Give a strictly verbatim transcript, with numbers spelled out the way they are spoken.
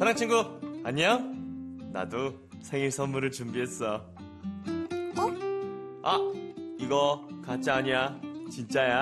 사랑 친구, 안녕? 나도 생일 선물을 준비했어. 어? 아, 이거 가짜 아니야. 진짜야.